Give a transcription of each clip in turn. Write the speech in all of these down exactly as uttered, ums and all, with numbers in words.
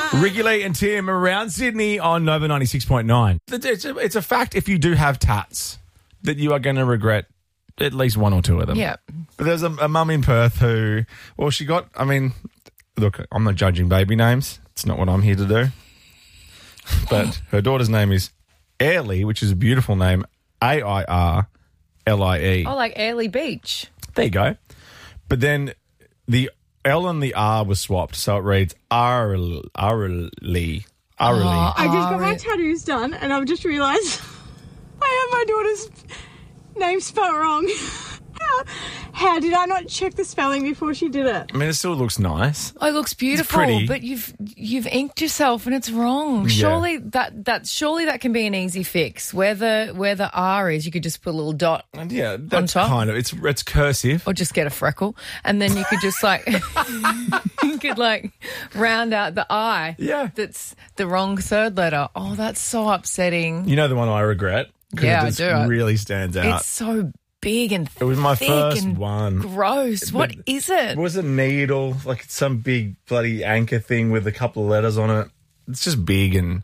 Ricky Lee and Tim around Sydney on Nova ninety-six point nine. It's a, it's a fact if you do have tats that you are going to regret at least one or two of them. Yeah. But there's a, a mum in Perth who, well, she got, I mean, look, I'm not judging baby names. It's not what I'm here to do. But her daughter's name is Airlie, which is a beautiful name, A I R L I E. Oh, like Airlie Beach. There you go. But then the L and the R was swapped, so it reads Arlie. Arlie. Arlie. Oh, I just got my tattoos done and I've just realised I have my daughter's name spelled wrong. How, how did I not check the spelling before she did it? I mean, it still looks nice. Oh, it looks beautiful, pretty. but you've you've inked yourself and it's wrong. Yeah. Surely that that surely that can be an easy fix. Where the where the R is, you could just put a little dot And yeah, that's top? kind of, it's it's cursive. or just get a freckle, and then you could just like you could like round out the I. Yeah. That's the wrong third letter. Oh, that's so upsetting. You know the one I regret? 'Cause Yeah, I it just do. really stands out. It's so big and It was my thick first and one. gross. What But- is it? It was a needle, like some big bloody anchor thing with a couple of letters on it. It's just big and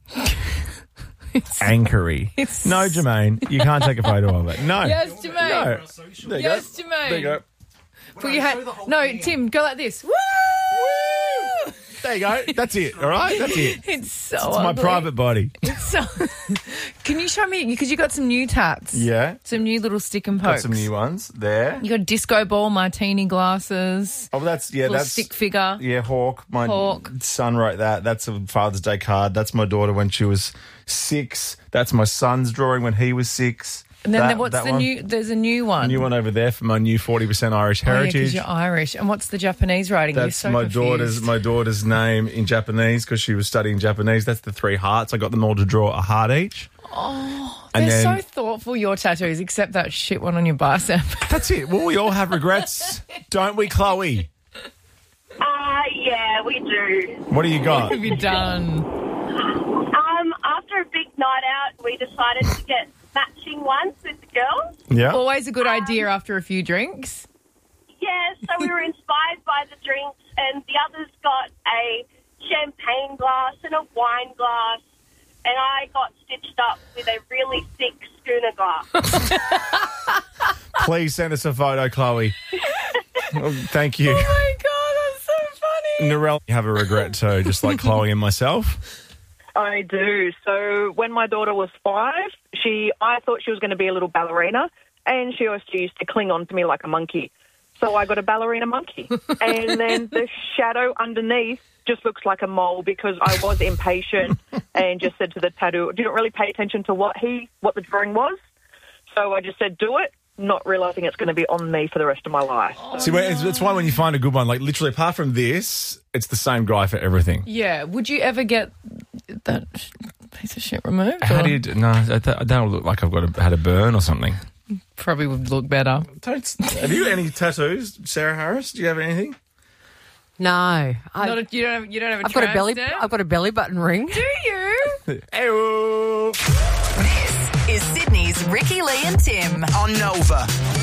anchory. it's- No, Jermaine, you can't take a photo of it. No. Yes, Jermaine. No. There you Yes, go. Jermaine. There you go. Put your hand. No, Tim, go like this. Woo! There you go. That's it. All right? That's it. It's so It's my ugly. private body. It's so. Can you show me? Because you got some new tats. Yeah. Some new little stick and Got pokes. some new ones there. You got disco ball martini glasses. Oh, that's, yeah, little that's. stick figure. Yeah, Hawk. My Hawk. son wrote that. That's a Father's Day card. That's my daughter when she was six. That's my son's drawing when he was six. And then That- there- what's that the one. new? There's a new one. New one over there for my new forty percent Irish Oh, yeah, heritage. because you're Irish. And what's the Japanese writing? You're That's so my confused. daughter's my daughter's name in Japanese because she was studying Japanese. That's the three hearts. I got them all to draw a heart each. Oh, And they're then- so thoughtful. Your tattoos, except that shit one on your bicep. That's it. Well, we all have regrets, don't we, Chloe? Uh, yeah, we do. What do you got? What have you done? Um, after a big night out, we decided to get matching ones with the girls. Yeah. Always a good idea after a few drinks. Yeah, so we were inspired by the drinks, and the others got a champagne glass and a wine glass, and I got stitched up with a really thick schooner glass. Please send us a photo, Chloe. Oh, thank you. Oh my God, that's so funny. Narelle, you have a regret too, just like Chloe and myself. I do. So when my daughter was five, she I thought she was going to be a little ballerina, and she always used to cling on to me like a monkey. So I got a ballerina monkey. And then the shadow underneath just looks like a mole because I was impatient and just said to the tattoo, didn't really pay attention to what he, what the drawing was. So I just said, do it, not realising it's going to be on me for the rest of my life. See, well, it's, it's why when you find a good one, like literally apart from this, it's the same guy for everything. Yeah. Would you ever get that sh- piece of shit removed? How or- do you do? No, that, that'll look like I've got a, had a burn or something. Probably would look better. Don't, have you any tattoos, Sarah Harris? Do you have anything? No, I, Not a, you don't have. You don't have a I've got a belly. tramp stamp? I've got a belly button ring. Do you? Ew. This is Sydney's Ricky Lee and Tim. On Nova.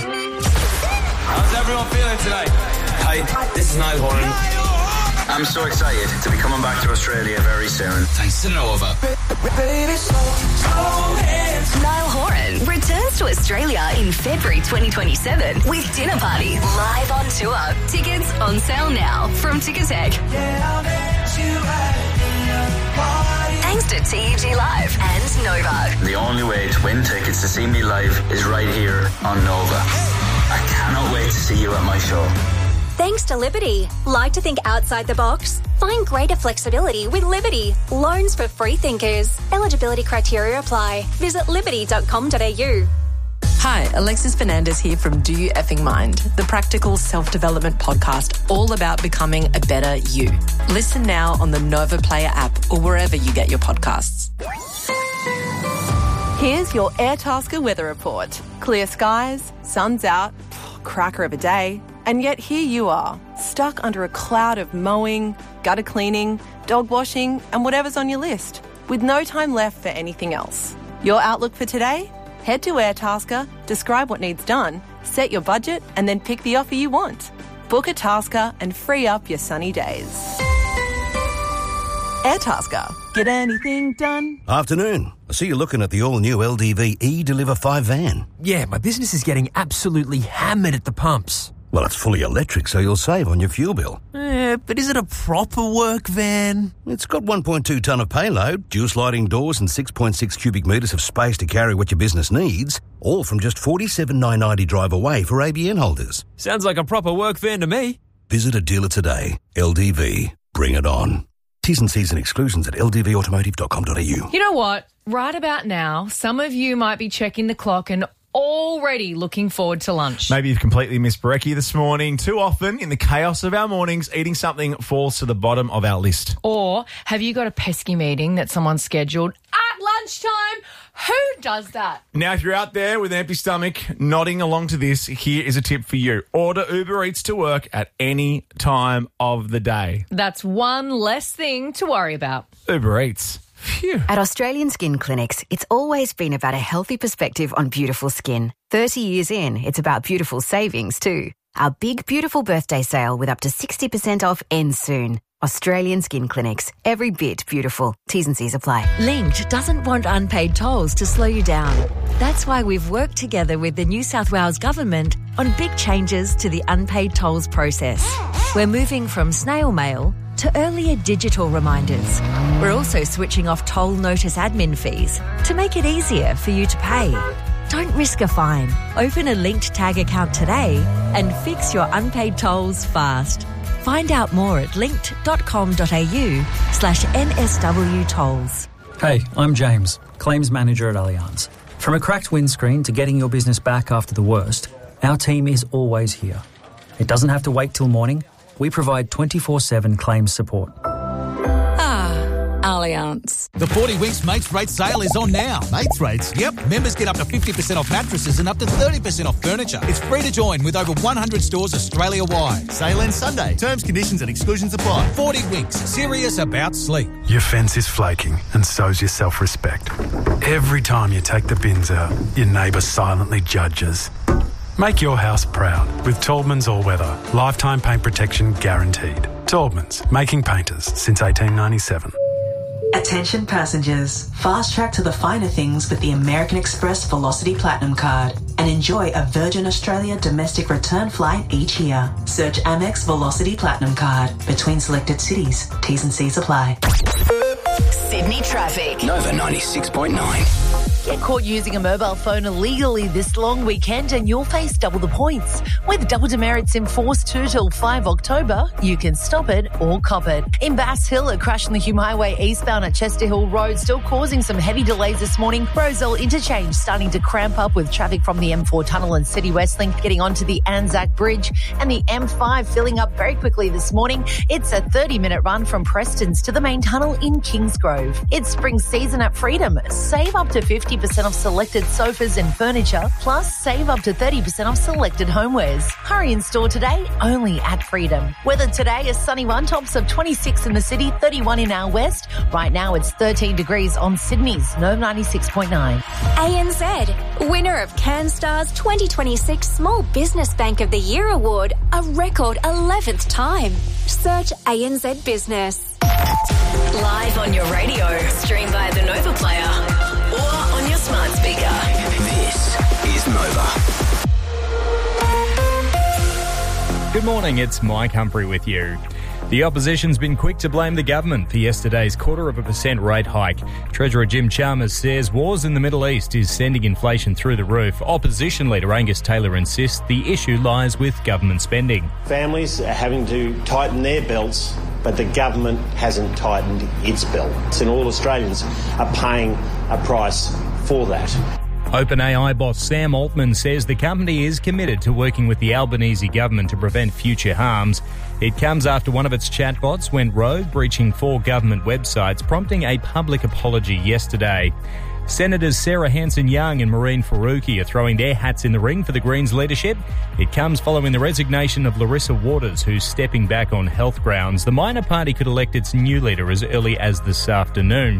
How's everyone feeling today? Hi, this is Niall Horan. I'm so excited to be coming back to Australia very soon. Thanks to Nova. Niall Horan returns to Australia in February twenty twenty-seven with Dinner Party live on tour. Tickets on sale now from Ticketek. Thanks to T E G Live and Nova. The only way to win tickets to see me live is right here on Nova. I cannot wait to see you at my show. Thanks to Liberty. Like to think outside the box? Find greater flexibility with Liberty. Loans for free thinkers. Eligibility criteria apply. Visit liberty dot com dot a u. Hi, Alexis Fernandez here from Do You Effing Mind, the practical self-development podcast all about becoming a better you. Listen now on the Nova Player app or wherever you get your podcasts. Here's your Airtasker weather report. Clear skies, sun's out, cracker of a day, and yet here you are, stuck under a cloud of mowing, gutter cleaning, dog washing, and whatever's on your list, with no time left for anything else. Your outlook for today? Head to Airtasker, describe what needs done, set your budget, and then pick the offer you want. Book a Tasker and free up your sunny days. Airtasker. Get anything done? Afternoon. I see you're looking at the all-new L D V E-Deliver five van. Yeah, my business is getting absolutely hammered at the pumps. Well, it's fully electric, so you'll save on your fuel bill. Eh, but is it a proper work van? It's got one point two tonne of payload, dual sliding doors and six point six cubic metres of space to carry what your business needs, all from just forty-seven thousand nine hundred ninety drive away for A B N holders. Sounds like a proper work van to me. Visit a dealer today. L D V. Bring it on. T's and C's and exclusions at l d v automotive dot com dot a u. You know what? Right about now, some of you might be checking the clock and already looking forward to lunch. Maybe you've completely missed brekkie this morning. Too often, in the chaos of our mornings, eating something falls to the bottom of our list. Or have you got a pesky meeting that someone's scheduled at lunchtime? Who does that? Now, if you're out there with an empty stomach nodding along to this, here is a tip for you. Order Uber Eats to work at any time of the day. That's one less thing to worry about. Uber Eats. Phew. At Australian Skin Clinics, it's always been about a healthy perspective on beautiful skin. thirty years in, it's about beautiful savings too. Our big, beautiful birthday sale with up to sixty percent off ends soon. Australian Skin Clinics. Every bit beautiful. T's and C's apply. Linked doesn't want unpaid tolls to slow you down. That's why we've worked together with the New South Wales Government on big changes to the unpaid tolls process. We're moving from snail mail to earlier digital reminders. We're also switching off toll notice admin fees to make it easier for you to pay. Don't risk a fine. Open a Linked Tag account today and fix your unpaid tolls fast. Find out more at linked.com.au slash NSW tolls. Hey, I'm James, Claims Manager at Allianz. From a cracked windscreen to getting your business back after the worst, our team is always here. It doesn't have to wait till morning. We provide twenty-four seven claims support. Ah, Allianz. The forty Winks Mates Rate sale is on now. Mates Rates? Yep. Members get up to fifty percent off mattresses and up to thirty percent off furniture. It's free to join with over one hundred stores Australia-wide. Sale ends Sunday. Terms, conditions and exclusions apply. forty Winks. Serious about sleep. Your fence is flaking and so's your self-respect. Every time you take the bins out, your neighbour silently judges. Make your house proud with Taubman's All-Weather. Lifetime paint protection guaranteed. Taubman's, making painters since eighteen ninety-seven. Attention passengers, fast track to the finer things with the American Express Velocity Platinum Card and enjoy a Virgin Australia domestic return flight each year. Search Amex Velocity Platinum Card between selected cities. T's and C's apply. Sydney traffic. Nova ninety-six point nine. Get caught using a mobile phone illegally this long weekend and you'll face double the points. With double demerits in force two till five October, you can stop it or cop it. In Bass Hill, a crash on the Hume Highway eastbound at Chester Hill Road still causing some heavy delays this morning. Roselle Interchange starting to cramp up with traffic from the M four tunnel and City West Link getting onto the Anzac Bridge, and the M five filling up very quickly this morning. It's a thirty minute run from Prestons to the main tunnel in Kingsgrove. It's spring season at Freedom. Save up to fifty percent off selected sofas and furniture, plus save up to thirty percent off selected homewares. Hurry in store today, only at Freedom. Weather today, a sunny one, tops of twenty-six in the city, thirty-one in our west. Right now it's thirteen degrees on Sydney's Nova ninety-six point nine. A N Z, winner of CanStar's twenty twenty-six Small Business Bank of the Year Award, a record eleventh time. Search A N Z Business. Live on your radio, stream via the Nova Player, or on your smart speaker. This is Nova. Good morning, it's Mike Humphrey with you. The opposition's been quick to blame the government for yesterday's quarter of a percent rate hike. Treasurer Jim Chalmers says wars in the Middle East is sending inflation through the roof. Opposition leader Angus Taylor insists the issue lies with government spending. Families are having to tighten their belts, but the government hasn't tightened its belt. And all Australians are paying a price for that. OpenAI boss Sam Altman says the company is committed to working with the Albanese government to prevent future harms. It comes after one of its chatbots went rogue, breaching four government websites, prompting a public apology yesterday. Senators Sarah Hanson-Young and Maureen Faruqi are throwing their hats in the ring for the Greens leadership. It comes following the resignation of Larissa Waters, who's stepping back on health grounds. The minor party could elect its new leader as early as this afternoon.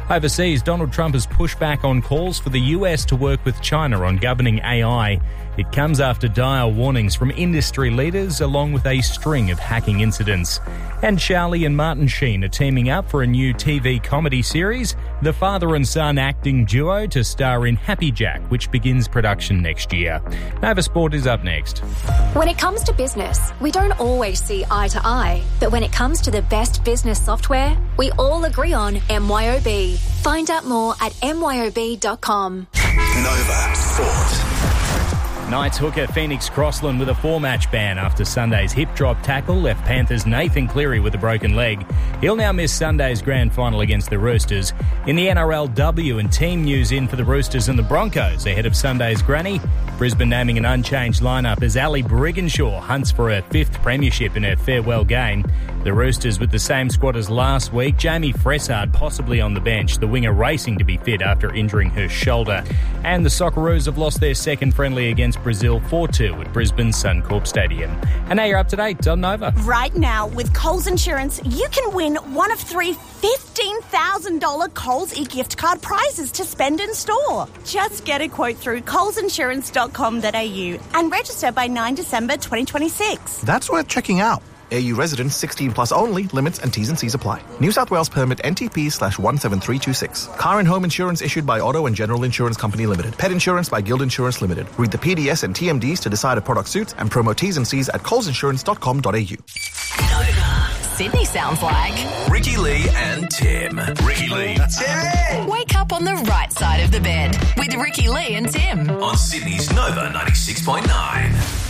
Overseas, Donald Trump has pushed back on calls for the U S to work with China on governing A I. It comes after dire warnings from industry leaders along with a string of hacking incidents. And Charlie and Martin Sheen are teaming up for a new T V comedy series, the father and son acting duo to star in Happy Jack, which begins production next year. Nova Sport is up next. When it comes to business, we don't always see eye to eye. But when it comes to the best business software, we all agree on M Y O B. Find out more at M Y O B dot com. Nova Sport. Knights hooker Phoenix Crossland with a four-match ban after Sunday's hip-drop tackle left Panthers' Nathan Cleary with a broken leg. He'll now miss Sunday's grand final against the Roosters. In the N R L W and team news in for the Roosters and the Broncos ahead of Sunday's granny, Brisbane naming an unchanged lineup as Ali Brigginshaw hunts for her fifth premiership in her farewell game. The Roosters with the same squad as last week, Jamie Fressard possibly on the bench, the winger racing to be fit after injuring her shoulder. And the Socceroos have lost their second friendly against Brazil four two at Brisbane's Suncorp Stadium. And now you're up to date on Nova. Right now, with Coles Insurance, you can win one of three fifteen thousand dollars Coles e-gift card prizes to spend in store. Just get a quote through coles insurance dot com dot a u and register by the ninth of December twenty twenty-six. That's worth checking out. A U residents sixteen plus only. Limits and T's and C's apply. New South Wales permit N T P slash one seven three two six. Car and home insurance issued by Auto and General Insurance Company Limited. Pet insurance by Guild Insurance Limited. Read the P D S and T M Ds to decide if product suits and promo T's and C's at coles insurance dot com dot a u. Sydney sounds like Ricky Lee and Tim. Ricky Lee, Tim. Wake up on the right side of the bed with Ricky Lee and Tim On Sydney's Nova ninety-six point nine.